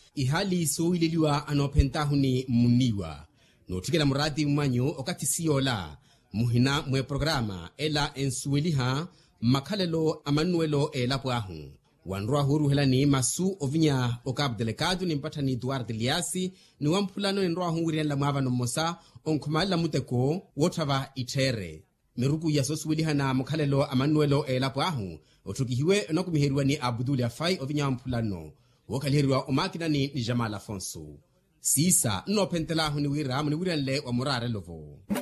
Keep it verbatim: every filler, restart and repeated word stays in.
ihali soileliwa anopentahuni muniwa notikela muradi mwanyo okati siola muhina mwe programa ela ensueliha makhalelo amanuelo elapo ahu wanroa huru helani masu ovinya okab delegado ni mpatani Eduardo Liasi ni wampulano nroa hunguri la mwava no mosa onkhumala muteko wotava itere miruku ya sosueliha na makhalelo amanuelo elapo ahu otukihiwe nokumiheriwa ni Abdul Afai ovinya wampulano wokaliheriwa omakina ni Jamal Afonso sisa no pentela huni wira muni wiranle wa murare lovo.